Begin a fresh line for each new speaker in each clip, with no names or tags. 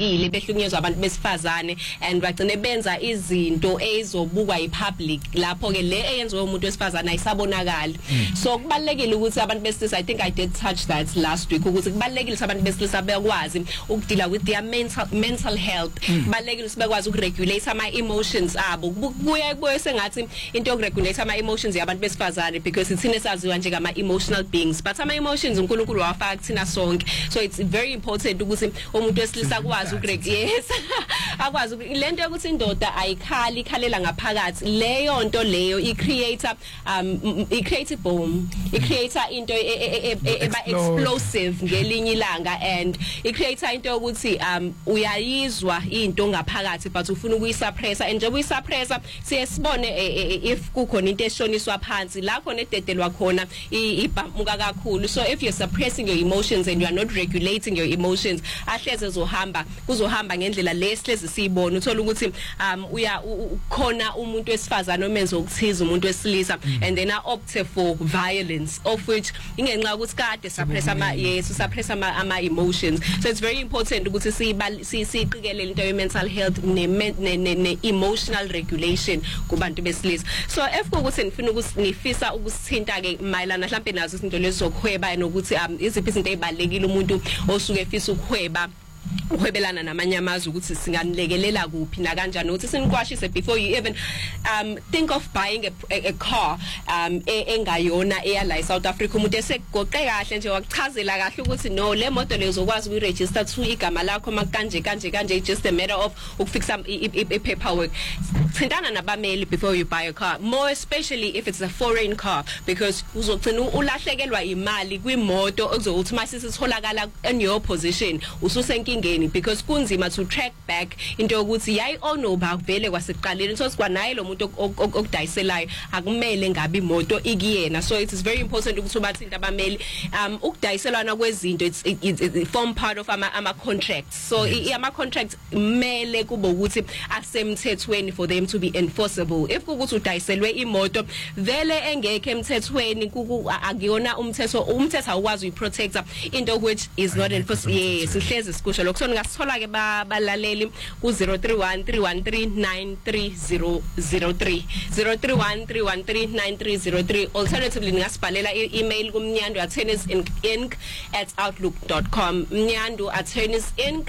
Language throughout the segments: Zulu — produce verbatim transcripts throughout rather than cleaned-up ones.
behlukulekile behlukunyezwa abantu besifazane and bagcine benza izinto ezobukwa yipublic lapho ke le eyenziwe umuntu wesifazane ayisabonakali so kubalekile ukuthi abantu besilisa I think I did touch that last week ukuthi kubalekile abantu besilisa bekwazi ukudila with their mental mental health kubalekile sibekwazi ukuregulate ama emotions abo kuya kuye sengathi into yokuregulate ama emotions yabantu besifazane because ithina saziwa nje kama emotional beings but ama emotions uNkulunkulu wafaka kuthina sonke so it's very important ukuthi umuntu wesilisa akwazi ukuregulate yes akwazi lento yokuthi indoda ayikhali ikhalela ngaphakathi leyo nto leyo i creator um i create bomb i creator into eba explosive ngelinye ilanga and i creator into yokuthi um uyayizwa into ngaphakathi but ufuna ukuyisuppressa and njengoba uyisuppressa siyesibone if kukhona into eshoniswa phansi la khona ededelwa khona ibhamuka kakhulu so if you're suppressing your emotions and you are not regulating your emotions ahleze zohamba kuzohamba ngendlela leslezi siyibona uthola ukuthi um uya khona umuntu wesifazana omenza ukuthiza umuntu wesilisa and then I opt for violence of which ingenxa ukuthi kade suppress ama yes suppress ama ama emotions so it's very important ukuthi siyiqikelele into ye mental health ne ne emotional regulation kubantu besilisa so if ukuthi nifuna ukunifisa ukusithinta ke mayelana mhlambe nazo izinto lezokhweba nokuthi um iziphi izinto ezibalekile umuntu osuke efisa ukuhweba uhwebelana namanye amazwe ukuthi singanilekelela kuphi na kanjani ukuthi siniqwashise before you even um think of buying a, a, a car um engayona eya la South Africa umuntu esegoqe kahle nje wakuchazela kahle ukuthi no le moto lezokwazi ukuregister to igama lakho makanje kanje kanje just a matter of ukufixa i paperwork thintana nabameli before you buy a car more especially if it's a foreign car because uzogcina ulahlekelwa imali kwimoto okuzokuthi masisitholakala in your position ususenki ngeni because kunzima to track back into ukuthi yayi onoba vele kwasiqaleni so sikwa naye lo muntu okudayiselayo akumele ngabe imoto ikiyena so it is very important ukuthi ubathinta abameli um ukudayiselwana kwezinto it's it form part of ama ama contracts so ama contracts mele kube ukuthi asemthethweni for them to be enforceable if ukuthi udayiselwe imoto vele engeke emthethweni akuyona umthetho umthetho awukwazi uyiprotecta into which is not enforceable yes ihlezi sikusho lokho ngasithola ke balaleli ku zero three one three one three nine three zero zero three zero three one three one three nine three zero three alternatively ngasibhalela email kumnyando attorneys inc at outlook dot com mnyando attorneys inc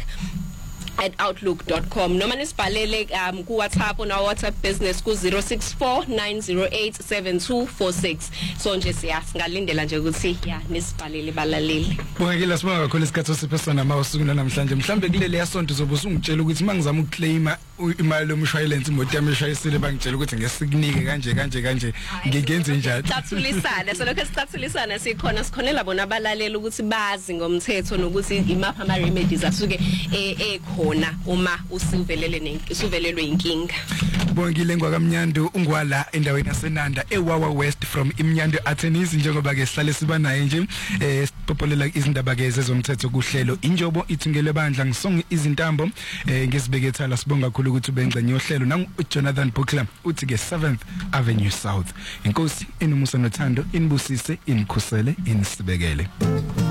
at outlook dot com noma nisibhalele um ku WhatsApp na WhatsApp business ku zero six four nine zero eight seven two four six so nje siyasingalindela nje ukuthi ya nisibhalele balaleli
bongela sibonga kakhulu isikhathi osipesa namawusuku namhlanje mhlambe kulele yasonto zobe usungitshela ukuthi mangizama ukuclaima imali lomshwalense imoto yami eshayisile bangitshela ukuthi ngesikunike kanje kanje kanje ngigenze njalo
tathulisana so lokho sithathulisana sikhona sikhonela bona abalaleli ukuthi bazi ngomthetho nokuthi imapha ama remedies asuke ekho ona uma usivelele usivelelwe inkinga
bongile ngwakamnyando ungwala endaweni yaseNanda eWawa West from imnyando attorneys njengoba ke sihlale siba naye nje eh sipopolela izindaba ke zezomthetho kuhlelo injobo ithungele bandla ngisonga izintambo eh ngesibekethala sibonga kakhulu ukuthi ubengcenye yohlelo nangu Jonathan Bukla uthi ke seventh Avenue South inkosi enumusa nothando inibusise inikhusele inisibekele